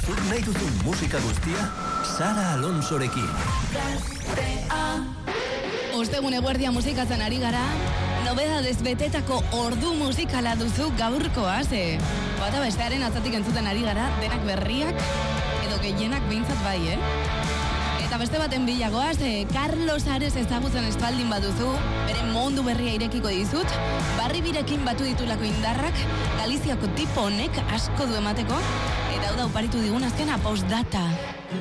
Zuk nahi duzun musika guztia, Sara Alonsorekin. Ostegun eguerdia musikatzen ari gara, nobedadez betetako ordu musikala duzu gaurkoa, ze bata bestearen atzatik entzuten ari gara, denak berriak, edo gehienak behintzat bai, Eta beste baten bilagoaz, Carlos Ares ezagutzen espaldin baduzu, bere mundu berria irekiko dizut, barri birekin batu ditulako indarrak, Galiziako tipo honek asko du emateko, eta hau da oparitu digun azkena postdata.